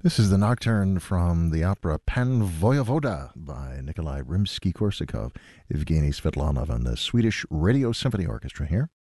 This is the nocturne from the opera Pan Voyevoda by Nikolai Rimsky-Korsakov, Evgeny Svetlanov, and the Swedish Radio Symphony Orchestra here